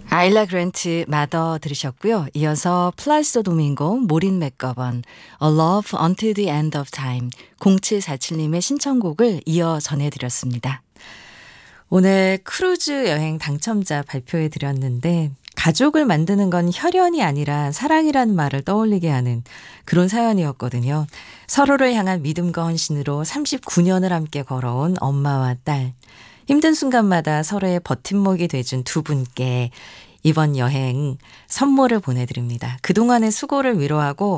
아일라 그랜트 마더 들으셨고요. 이어서 플라시도 도밍고, 모린 맥거번 A Love Until the End of Time 0747님의 신청곡을 이어 전해드렸습니다. 오늘 크루즈 여행 당첨자 발표해 드렸는데 가족을 만드는 건 혈연이 아니라 사랑이라는 말을 떠올리게 하는 그런 사연이었거든요. 서로를 향한 믿음과 헌신으로 39년을 함께 걸어온 엄마와 딸. 힘든 순간마다 서로의 버팀목이 돼준 두 분께 이번 여행 선물을 보내드립니다. 그동안의 수고를 위로하고